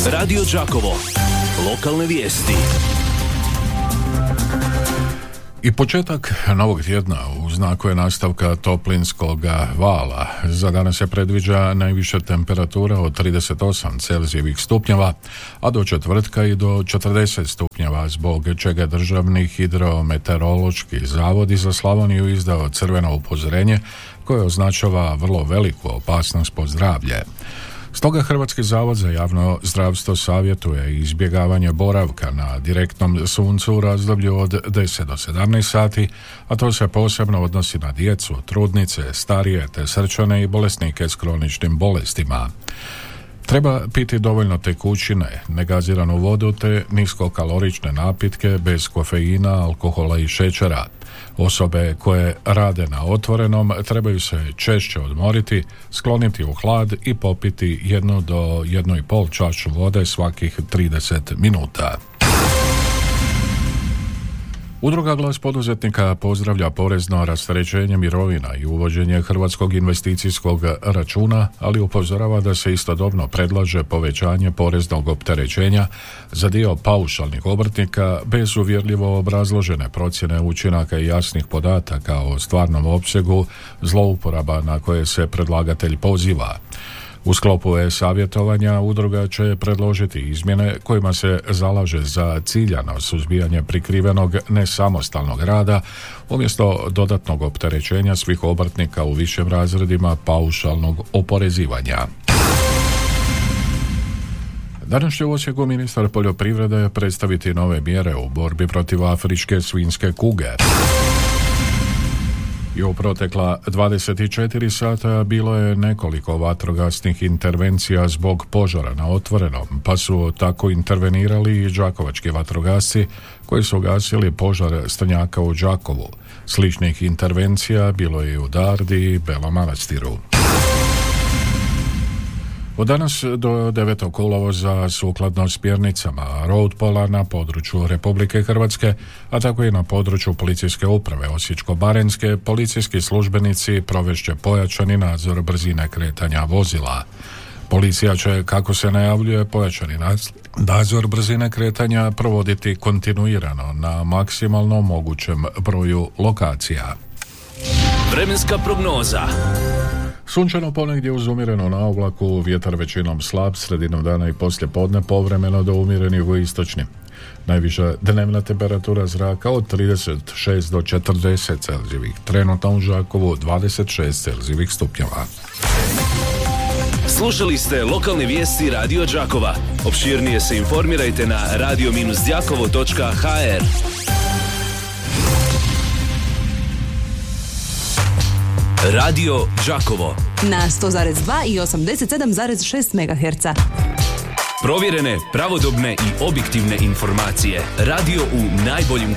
Radio Đakovo. Lokalne vijesti. I početak novog tjedna u znaku je nastavka toplinskog vala. Za danas se predviđa najviša temperatura od 38 Celzijevih stupnjeva, a do četvrtka i do 40 stupnjeva, zbog čega Državni hidrometeorološki zavod za Slavoniju izdao crveno upozorenje koje označava vrlo veliku opasnost po zdravlje. Stoga Hrvatski zavod za javno zdravstvo savjetuje izbjegavanje boravka na direktnom suncu u razdoblju od 10 do 17 sati, a to se posebno odnosi na djecu, trudnice, starije te srčane i bolesnike s kroničnim bolestima. Treba piti dovoljno tekućine, negaziranu vodu te niskokalorične napitke bez kofeina, alkohola i šećera. Osobe koje rade na otvorenom trebaju se češće odmoriti, skloniti u hlad i popiti 1 do 1,5 čašu vode svakih 30 minuta. Udruga Glas poduzetnika pozdravlja porezno rasterećenje mirovina i uvođenje hrvatskog investicijskog računa, ali upozorava da se istodobno predlaže povećanje poreznog opterećenja za dio paušalnih obrtnika bez uvjerljivo obrazložene procjene učinaka i jasnih podataka o stvarnom opsegu zlouporaba na koje se predlagatelj poziva. U sklopu savjetovanja udruga će predložiti izmjene kojima se zalaže za ciljano suzbijanje prikrivenog nesamostalnog rada umjesto dodatnog opterećenja svih obrtnika u višim razredima paušalnog oporezivanja. Danas će u Osijeku ministar poljoprivrede predstaviti nove mjere u borbi protiv afričke svinjske kuge. I u protekla 24 sata bilo je nekoliko vatrogasnih intervencija zbog požara na otvorenom, pa su tako intervenirali i đakovački vatrogasci koji su gasili požar strnjaka u Đakovu. Sličnih intervencija bilo je i u Dardi i Belom Manastiru. Od danas do 9. kolovoza sukladno smjernicama Roadpola na području Republike Hrvatske, a tako i na području policijske uprave Osječko-baranjske, policijski službenici provešće pojačani nadzor brzine kretanja vozila. Policija će, kako se najavljuje, pojačani nadzor brzine kretanja provoditi kontinuirano na maksimalno mogućem broju lokacija. Vremenska prognoza. Sunčano ponegdje uz umjereno na oblaku, vjetar većinom slab, sredinom dana i poslije podne povremeno do umjereni jugoistočni. Najviša dnevna temperatura zraka od 36 do 40 Celzijevih, trenutno u Đakovu 26 Celzijevih stupnjeva. Slušali ste lokalne vijesti Radio Đakova. Opširnije se informirajte na radio-đakovo.hr. Radio Đakovo na 100,2 i 87,6 MHz. Provjerene, pravodobne i objektivne informacije. Radio u najboljim